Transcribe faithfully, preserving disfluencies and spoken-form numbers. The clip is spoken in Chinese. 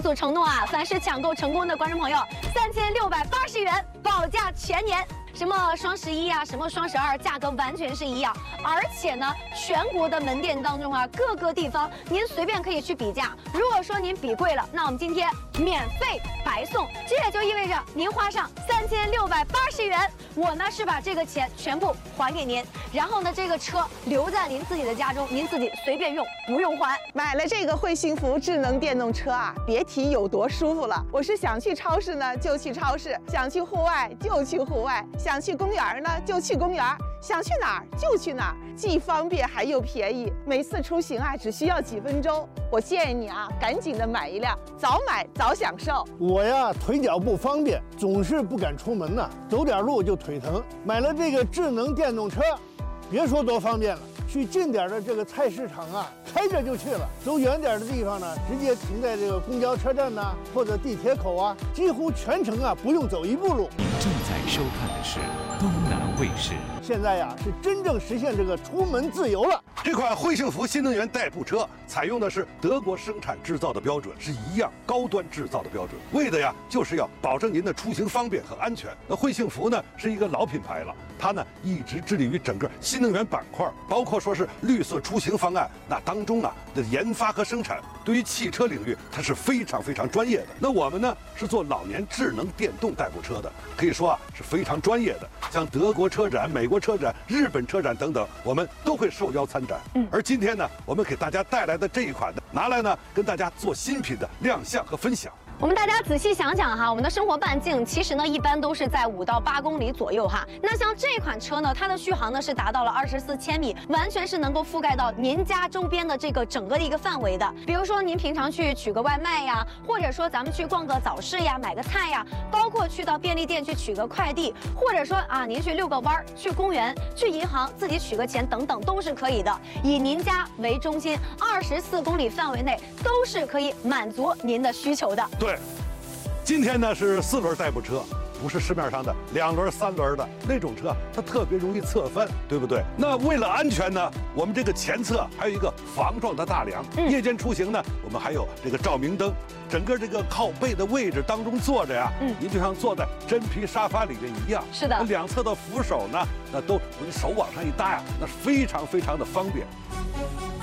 所承诺啊，凡是抢购成功的观众朋友，三千六百八十元保价全年。 什么双十一啊，什么双十二，价格完全是一样。而且呢，全国的门店当中啊，各个地方您随便可以去比价。如果说您比贵了，那我们今天免费白送。这也就意味着您花上三千六百八十元，我呢是把这个钱全部还给您，然后呢这个车留在您自己的家中，您自己随便用，不用还。 买了这个惠幸福智能电动车啊，别提有多舒服了。我是想去超市呢就去超市，想去户外就去户外。 想去公园呢，就去公园；想去哪儿就去哪儿，既方便还又便宜。每次出行啊，只需要几分钟。我建议你啊，赶紧的买一辆，早买早享受。 我呀，腿脚不方便，总是不敢出门呐，走点路就腿疼。买了这个智能电动车，别说多方便了。 去近点的这个菜市场啊，开着就去了；走远点的地方呢，直接停在这个公交车站呐，或者地铁口啊，几乎全程啊不用走一步路。 您正在收看的是东南卫视。 现在呀，是真正实现这个出门自由了。 这款惠幸福新能源代步车采用的是德国生产制造的标准，是一样高端制造的标准，为的呀就是要保证您的出行方便和安全。那惠幸福呢是一个老品牌了，它呢一直致力于整个新能源板块，包括说是绿色出行方案，那当中啊的研发和生产，对于汽车领域它是非常非常专业的。那我们呢是做老年智能电动代步车的，可以说啊是非常专业的。像德国车展、美国车展、日本车展等等，我们都会受邀参展。嗯，而今天呢，我们给大家带来的这一款呢，拿来呢跟大家做新品的亮相和分享。 我们大家仔细想想哈，我们的生活半径其实呢一般都是在五到八公里左右哈。那像这款车呢，它的续航呢是达到了二十四千米，完全是能够覆盖到您家周边的这个整个的一个范围的。比如说您平常去取个外卖呀，或者说咱们去逛个早市呀，买个菜呀，包括去到便利店去取个快递，或者说啊您去遛个弯儿，去公园、去银行自己取个钱等等都是可以的。以您家为中心，二十四公里范围内都是可以满足您的需求的。 对，今天呢是四轮代步车，不是市面上的两轮、三轮的那种车，它特别容易侧翻，对不对？那为了安全呢，我们这个前侧还有一个防撞的大梁。嗯、夜间出行呢，我们还有这个照明灯。整个这个靠背的位置当中坐着呀，嗯，您就像坐在真皮沙发里面一样。 是的， 两侧的扶手呢，那都你手往上一搭呀，那是非常非常的方便。